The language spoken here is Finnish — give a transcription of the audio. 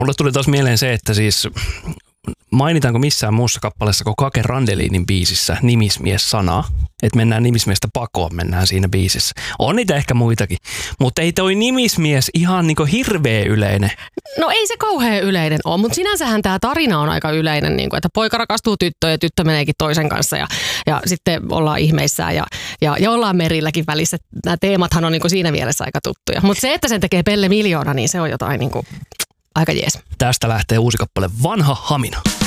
Mulle tuli taas mieleen se, että siis mainitaanko missään muussa kappaleessa kuin Kake Randelinin biisissä nimismies-sanaa? Että mennään nimismiestä pakoon, mennään siinä biisissä. On niitä ehkä muitakin, mutta ei toi nimismies ihan niinku hirveä yleinen. No ei se kauhean yleinen ole, mutta sinänsähän tämä tarina on aika yleinen, niin kuin, että poika rakastuu tyttöön ja tyttö meneekin toisen kanssa ja sitten ollaan ihmeissään ja ollaan merilläkin välissä. Nämä teemathan on niin kuin siinä mielessä aika tuttuja. Mutta se, että sen tekee Pelle Miljoona, niin se on jotain niin kuin aika jees. Tästä lähtee uusi kappale Vanha Hamina.